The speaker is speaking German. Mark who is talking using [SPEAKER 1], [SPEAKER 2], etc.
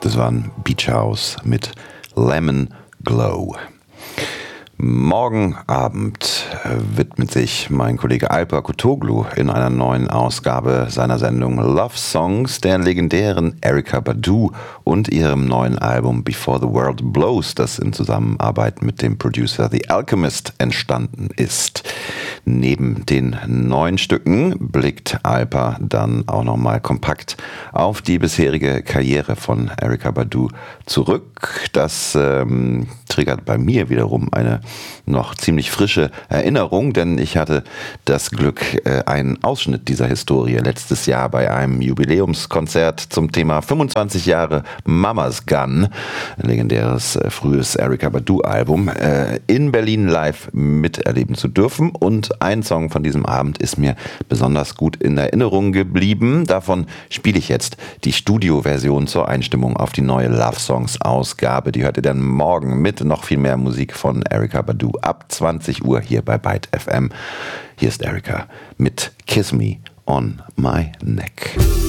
[SPEAKER 1] Das war ein Beach House mit Lemon Glow. Morgen Abend widmet sich mein Kollege Alper Kutoglu in einer neuen Ausgabe seiner Sendung Love Songs der legendären Erykah Badu und ihrem neuen Album Before the World Blows, das in Zusammenarbeit mit dem Producer The Alchemist entstanden ist. Neben den neuen Stücken blickt Alper dann auch nochmal kompakt auf die bisherige Karriere von Erykah Badu zurück. Das triggert bei mir wiederum eine noch ziemlich frische Erinnerung, denn ich hatte das Glück, einen Ausschnitt dieser Historie letztes Jahr bei einem Jubiläumskonzert zum Thema 25 Jahre Mama's Gun, ein legendäres frühes Erykah Badu-Album, in Berlin live miterleben zu dürfen. Und ein Song von diesem Abend ist mir besonders gut in Erinnerung geblieben. Davon spiele ich jetzt die Studioversion zur Einstimmung auf die neue Love Songs Ausgabe. Die hört ihr dann morgen mit noch viel mehr Musik von Erykah Badu ab 20 Uhr hier bei Byte FM. Hier ist Erykah mit Kiss Me on My Neck.